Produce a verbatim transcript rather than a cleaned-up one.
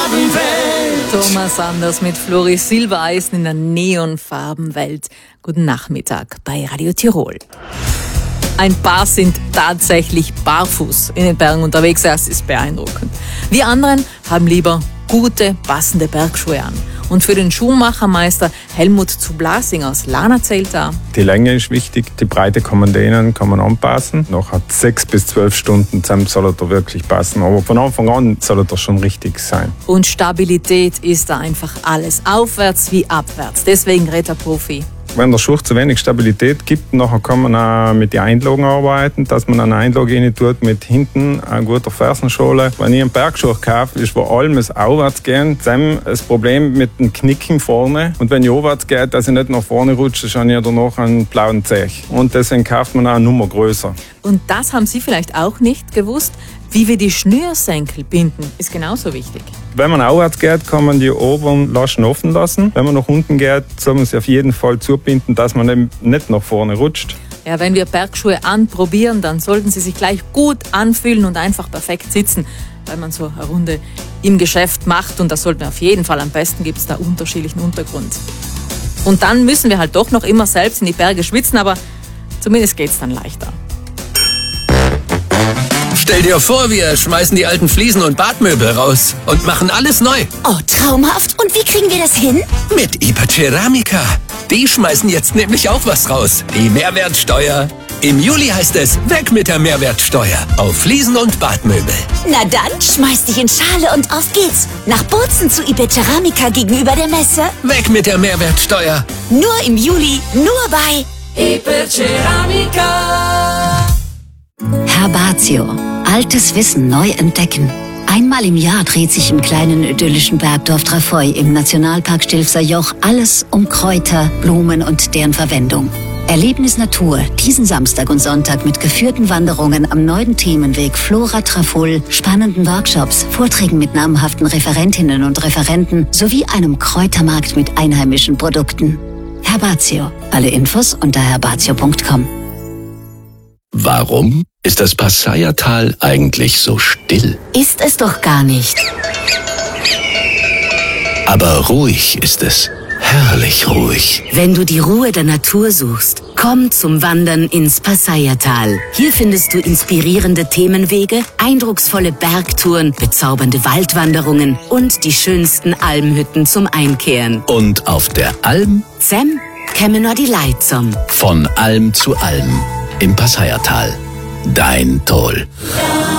Farbenwelt. Thomas Anders mit Flori Silbereisen in der Neonfarbenwelt. Guten Nachmittag bei Radio Tirol. Ein paar sind tatsächlich barfuß in den Bergen unterwegs. Das ist beeindruckend. Wir anderen haben lieber gute, passende Bergschuhe an. Und für den Schuhmachermeister Helmut zu Blasing aus Lana zählt da: Die Länge ist wichtig, die Breite kann man dehnen, kann man anpassen. Nach sechs bis zwölf Stunden zusammen soll er wirklich passen. Aber von Anfang an soll er schon richtig sein. Und Stabilität ist da einfach alles. Aufwärts wie abwärts. Deswegen rät der Profi: Wenn der Schuh zu wenig Stabilität gibt, nachher kann man auch mit den Einlagen arbeiten, dass man eine Einlage rein tut mit hinten einer guten Fersenschale. Wenn ich einen Bergschuh kaufe, ist vor allem das Aufwärtsgehen dann das Problem mit dem Knicken vorne. Und wenn ich aufwärts gehe, dass ich nicht nach vorne rutsche, dann habe ich danach einen blauen Zeh. Und deswegen kauft man auch eine Nummer größer. Und das haben Sie vielleicht auch nicht gewusst. Wie wir die Schnürsenkel binden, ist genauso wichtig. Wenn man aufwärts geht, kann man die oberen Laschen offen lassen. Wenn man nach unten geht, soll man sie auf jeden Fall zubinden, dass man eben nicht nach vorne rutscht. Ja, wenn wir Bergschuhe anprobieren, dann sollten sie sich gleich gut anfühlen und einfach perfekt sitzen, weil man so eine Runde im Geschäft macht. Und das sollten wir auf jeden Fall. Am besten gibt es da unterschiedlichen Untergrund. Und dann müssen wir halt doch noch immer selbst in die Berge schwitzen, aber zumindest geht es dann leichter. Stell dir vor, wir schmeißen die alten Fliesen und Badmöbel raus und machen alles neu. Oh, traumhaft. Und wie kriegen wir das hin? Mit Iberceramica. Die schmeißen jetzt nämlich auch was raus. Die Mehrwertsteuer. Im Juli heißt es, weg mit der Mehrwertsteuer auf Fliesen und Badmöbel. Na dann, schmeiß dich in Schale und auf geht's. Nach Bozen zu Iberceramica gegenüber der Messe. Weg mit der Mehrwertsteuer. Nur im Juli, nur bei Iberceramica. Herbatio. Altes Wissen neu entdecken. Einmal im Jahr dreht sich im kleinen idyllischen Bergdorf Trafoi im Nationalpark Stilfser Joch alles um Kräuter, Blumen und deren Verwendung. Erlebnis Natur diesen Samstag und Sonntag mit geführten Wanderungen am neuen Themenweg Flora Traful, spannenden Workshops, Vorträgen mit namhaften Referentinnen und Referenten sowie einem Kräutermarkt mit einheimischen Produkten. Herbatio. Alle Infos unter herbatio punkt com. Warum ist das Passayertal eigentlich so still? Ist es doch gar nicht. Aber ruhig ist es. Herrlich ruhig. Wenn du die Ruhe der Natur suchst, komm zum Wandern ins Passayertal. Hier findest du inspirierende Themenwege, eindrucksvolle Bergtouren, bezaubernde Waldwanderungen und die schönsten Almhütten zum Einkehren. Und auf der Alm? Zem, käme nur die Leitzom. Von Alm zu Alm im Passayertal. Dein Tol.